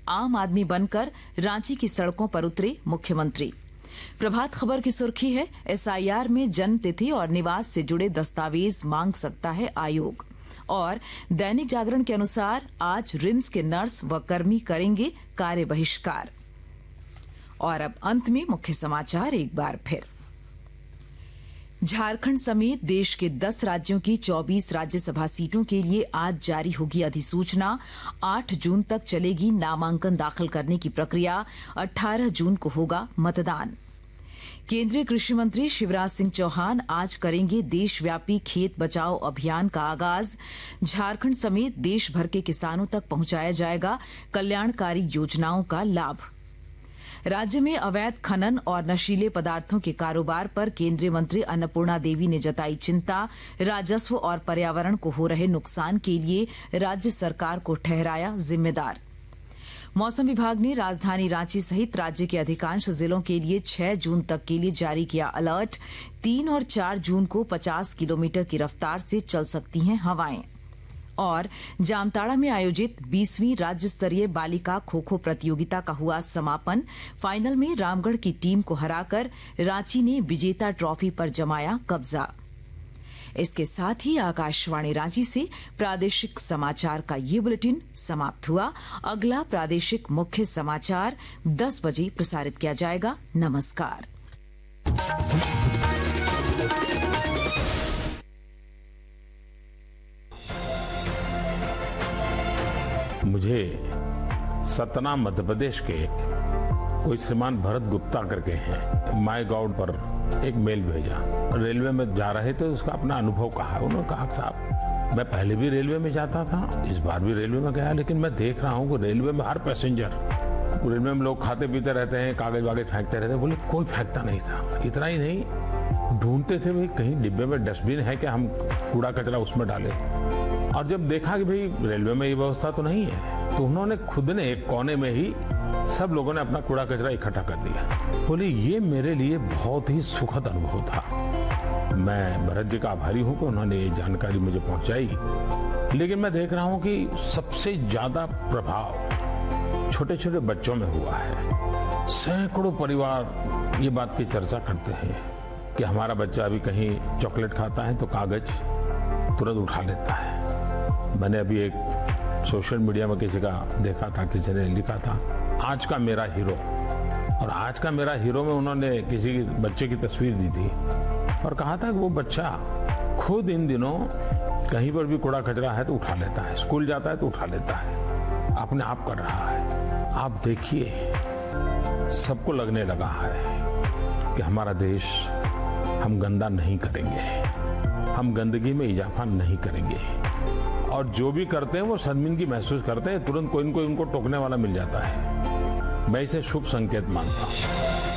आम आदमी बनकर रांची की सड़कों पर उतरे मुख्यमंत्री। प्रभात खबर की सुर्खी है, एसआईआर में जन्म तिथि और निवास से जुड़े दस्तावेज मांग सकता है आयोग। और दैनिक जागरण के अनुसार आज रिम्स के नर्स व कर्मी करेंगे कार्य बहिष्कार। और अब अंत में मुख्य समाचार एक बार फिर। झारखंड समेत देश के 10 राज्यों की 24 राज्यसभा सीटों के लिए आज जारी होगी अधिसूचना। 8 जून तक चलेगी नामांकन दाखिल करने की प्रक्रिया। 18 जून को होगा मतदान। केंद्रीय कृषि मंत्री शिवराज सिंह चौहान आज करेंगे देशव्यापी खेत बचाओ अभियान का आगाज। झारखंड समेत देश भर के किसानों तक पहुंचाया जाएगा कल्याणकारी योजनाओं का लाभ। राज्य में अवैध खनन और नशीले पदार्थों के कारोबार पर केंद्रीय मंत्री अन्नपूर्णा देवी ने जताई चिंता। राजस्व और पर्यावरण को हो रहे नुकसान के लिए राज्य सरकार को ठहराया जिम्मेदार। मौसम विभाग ने राजधानी रांची सहित राज्य के अधिकांश जिलों के लिए 6 जून तक के लिए जारी किया अलर्ट। 3 और 4 जून को 50 किलोमीटर की रफ्तार से चल सकती हैं हवाएं। और जामताड़ा में आयोजित 20वीं राज्य स्तरीय बालिका खो खो प्रतियोगिता का हुआ समापन। फाइनल में रामगढ़ की टीम को हराकर रांची ने विजेता ट्रॉफी पर जमाया कब्जा। इसके साथ ही आकाशवाणी रांची से प्रादेशिक समाचार का ये बुलेटिन समाप्त हुआ। अगला प्रादेशिक मुख्य समाचार 10 बजे प्रसारित किया जाएगा। नमस्कार। मुझे सतना मध्य प्रदेश के कोई श्रीमान भरत गुप्ता करके हैं, माई गॉड पर एक मेल भेजा। रेलवे में जा रहे थे, उसका अपना अनुभव कहा। उन्होंने कहा साहब मैं पहले भी रेलवे में जाता था, इस बार भी रेलवे में गया, लेकिन मैं देख रहा हूँ कि रेलवे में हर पैसेंजर, रेलवे में लोग खाते पीते रहते हैं, कागज वागज फेंकते रहते हैं। बोले कोई फेंकता नहीं था। इतना ही नहीं, ढूंढते थे भाई कहीं डिब्बे में डस्टबिन है क्या, हम कूड़ा कचरा उसमें डालें। और जब देखा कि भाई रेलवे में ये व्यवस्था तो नहीं है, तो उन्होंने खुद ने एक कोने में ही सब लोगों ने अपना कूड़ा कचरा इकट्ठा कर दिया। बोले ये मेरे लिए बहुत ही सुखद अनुभव था। मैं भरत जी का आभारी हूं कि उन्होंने ये जानकारी मुझे पहुंचाई। लेकिन मैं देख रहा हूं कि सबसे ज्यादा प्रभाव छोटे छोटे बच्चों में हुआ है। सैकड़ों परिवार ये बात की चर्चा करते हैं कि हमारा बच्चा अभी कहीं चॉकलेट खाता है तो कागज तुरंत उठा लेता है। मैंने अभी एक सोशल मीडिया में किसी का देखा था, किसी ने लिखा था आज का मेरा हीरो। और आज का मेरा हीरो में उन्होंने किसी बच्चे की तस्वीर दी थी और कहा था कि वो बच्चा खुद इन दिनों कहीं पर भी कूड़ा कचरा है तो उठा लेता है, स्कूल जाता है तो उठा लेता है, अपने आप कर रहा है। आप देखिए सबको लगने लगा है कि हमारा देश, हम गंदा नहीं करेंगे, हम गंदगी में इजाफा नहीं करेंगे। और जो भी करते हैं वो शर्मिंदगी महसूस करते हैं, तुरंत कोई न कोई उनको टोकने वाला मिल जाता है। मैं इसे शुभ संकेत मानता हूं।